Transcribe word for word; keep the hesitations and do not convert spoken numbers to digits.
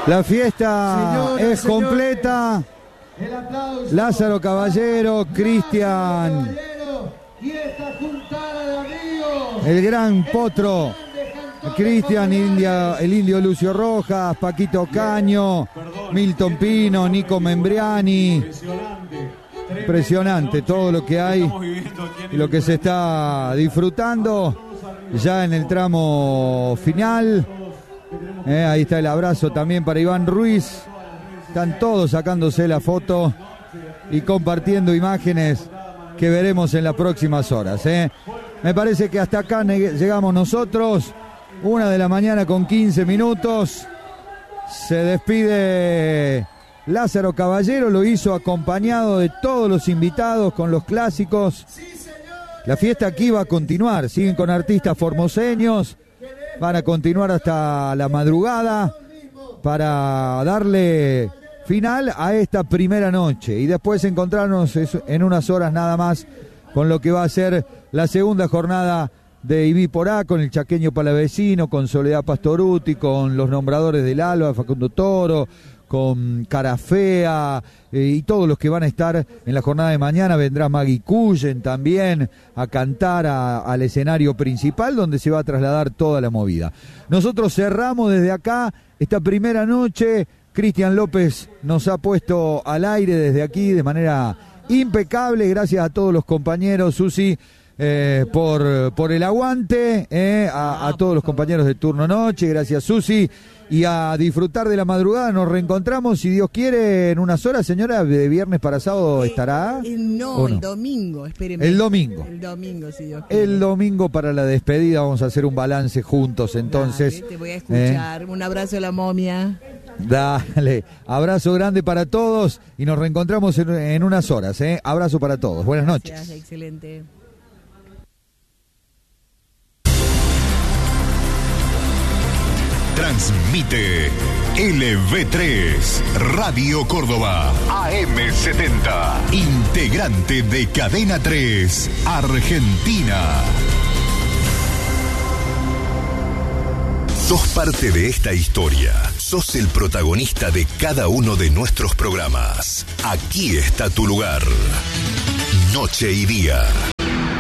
La fiesta Señora, es señor, completa. El aplauso. Lázaro Caballero, Cristian. Y esta juntada de amigos. El gran potro. Cristian, India, el indio Lucio Rojas, Paquito Caño, Milton Pino, Nico Membriani. Impresionante todo lo que hay y lo que se está disfrutando ya en el tramo final. Eh, ahí está el abrazo también para Iván Ruiz. Están todos sacándose la foto y compartiendo imágenes que veremos en las próximas horas. Eh. Me parece que hasta acá llegamos nosotros. Una de la mañana con quince minutos. Se despide Lázaro Caballero, lo hizo acompañado de todos los invitados con los clásicos. La fiesta aquí va a continuar, siguen con artistas formoseños, van a continuar hasta la madrugada para darle final a esta primera noche y después encontrarnos en unas horas nada más con lo que va a ser la segunda jornada de Ibí Porá, con el chaqueño palavecino, con Soledad Pastoruti, con los nombradores del Alba, Facundo Toro, con Carafea eh, y todos los que van a estar en la jornada de mañana. Vendrá Maggie Cullen también a cantar a, al escenario principal donde se va a trasladar toda la movida. Nosotros cerramos desde acá esta primera noche. Cristian López nos ha puesto al aire desde aquí de manera impecable. Gracias a todos los compañeros, Susi, Eh, por, por el aguante, eh, a, a todos los compañeros de Turno Noche, gracias Susi, y a disfrutar de la madrugada. Nos reencontramos, si Dios quiere, en unas horas, señora. De viernes para sábado estará. Eh, eh, no, no, el domingo, espéreme. El domingo. El domingo, si Dios quiere. El domingo para la despedida, vamos a hacer un balance juntos, entonces. Dale, te voy a escuchar. Eh, un abrazo a la momia. Dale, abrazo grande para todos y nos reencontramos en, en unas horas. Eh. Abrazo para todos, buenas noches. Gracias, excelente. Transmite L V tres, Radio Córdoba, A M setenta, integrante de Cadena tres, Argentina. Sos parte de esta historia, sos el protagonista de cada uno de nuestros programas. Aquí está tu lugar, noche y día.